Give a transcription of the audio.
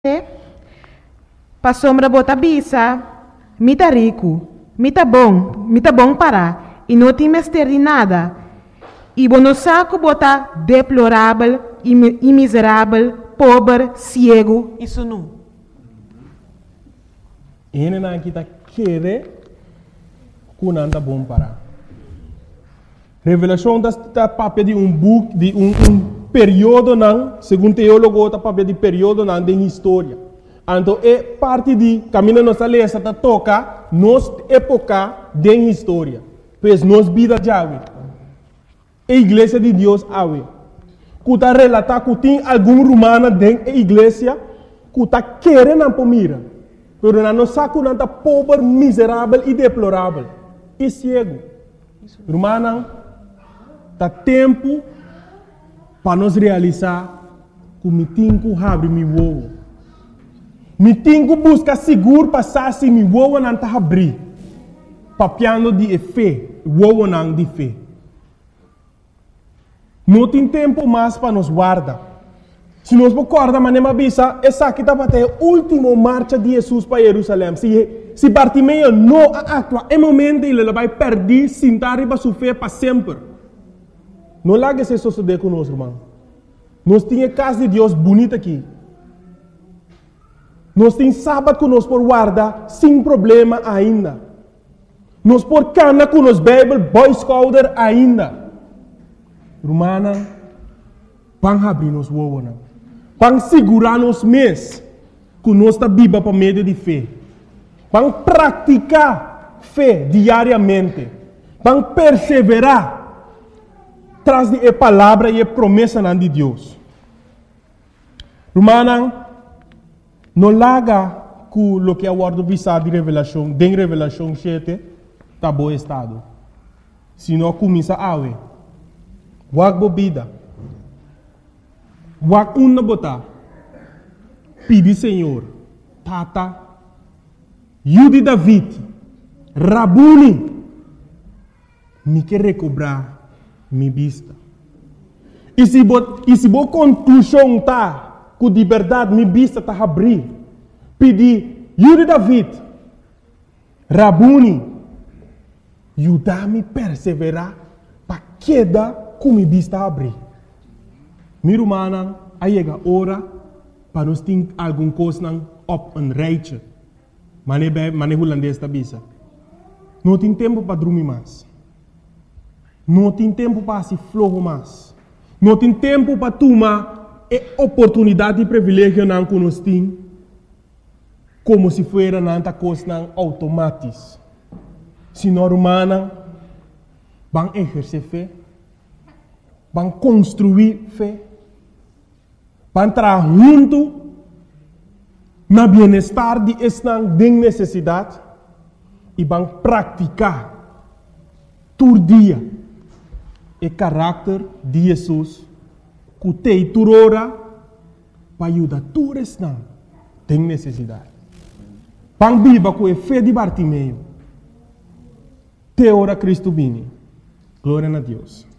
Pa sombra bota bisa, mita rico, mita bom para, e não tem mestre de nada. E bono saco bota deplorável, e miserável, pobre, cego, isso não. Ele não kita querer kunanda bom para. Revelação da papel de book de período não, segundo teólogo, da papel de período não de história. Então é parte de caminho nossa lesa da toca nos época de história. Pois nos vida de ave. A igreja de Deus ave. Kuta relata que tem algum romano dentro da igreja kuta querendo não pomira. Pero não saco não tá pobre, miserável e deplorável. E cego. Romano tá tempo para nós realizar que me tenho que abrir meu ovo. Me tenho que buscar seguro passar se meu ovo não está abrir. Papiando de fé, ovo não de fé. Não tem tempo mais para nos guardar. Se nós recordamos, manema bisa, essa aqui está até a última marcha de Jesus para Jerusalém. Se Bartimeu não atua, é momento ele vai perder, sentar e vai sofrer para sempre. Não larga se suceder conosco, irmão. Nós temos casa de Deus bonita aqui. Nós temos sábado que nós por guardar sem problema ainda. Nós por cana com nos Bible, Boy Scouter ainda. Romana, vão abrir nos ovos. Vão segurar nos mês que nós está viva para meio de fé. Vão praticar fé diariamente. Vão perseverar traz de a palavra e a promessa de Deus. Romana, não larga com o que é o ordem de revelação, de revelação 7, está bom estado. Se não começa a ver, wag bobida, wag uma botar, pedi Senhor, tata, Yudi David, Rabuni, me quer recobrar mi vista. E se bo conclusão tá, que de verdade mi vista tá abrir, pedi, Yuri David, Rabuni, ajuda-me perseverar para queda com mi vista abrir. Mi romana, aí chega a hora para nós ter alguma coisa op een rijtje. Mane holandês da bisa. Não tem tempo para dormir mais. Não tem tempo para se flojo mais. Não tem tempo para tomar a oportunidade e privilégio que nós temos, como se fosse uma coisa automática. Se não humana, vão exercer fé, vão construir fé, vão entrar junto no bem-estar de esta necessidade e vão praticar todo dia o caráter de Jesus, que tem turora para ajudar todos que têm necessidade. Vão viver com a fé de Bartimeu. Te ora Cristo bene. Glória a Deus.